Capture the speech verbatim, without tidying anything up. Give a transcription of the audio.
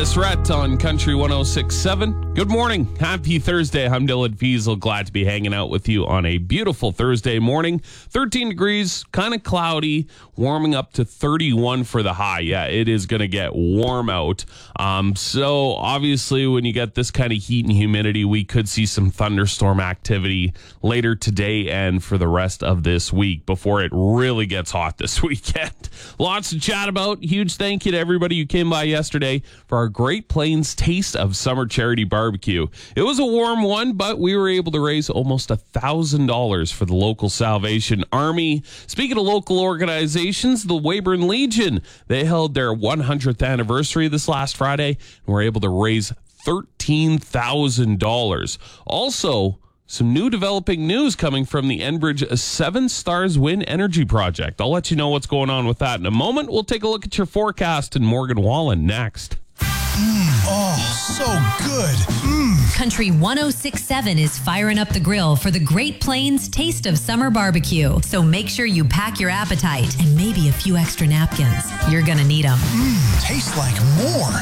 Travis Rhett on Country one oh six point seven. Good morning. Happy Thursday. I'm Dylan Fiesel. Glad to be hanging out with you on a beautiful Thursday morning. thirteen degrees, kind of cloudy, warming up to thirty-one for the high. Yeah, it is going to get warm out. Um, so obviously when you get this kind of heat and humidity, we could see some thunderstorm activity later today and for the rest of this week before it really gets hot this weekend. Lots to chat about. Huge thank you to everybody who came by yesterday for our Great Plains Taste of Summer charity barbecue. It was a warm one, but we were able to raise almost a thousand dollars for the local Salvation Army. Speaking of local organizations, the Weyburn Legion, they held their one hundredth anniversary this last Friday and were able to raise thirteen thousand dollars. Also, some new developing news coming from the Enbridge Seven Stars Wind Energy Project. I'll let you know what's going on with that in a moment. We'll take a look at your forecast and Morgan Wallen next. Mm, oh, so good. Mm. Country one oh six point seven is firing up the grill for the Great Plains Taste of Summer Barbecue. So make sure you pack your appetite and maybe a few extra napkins. You're going to need them. Mm, tastes like more.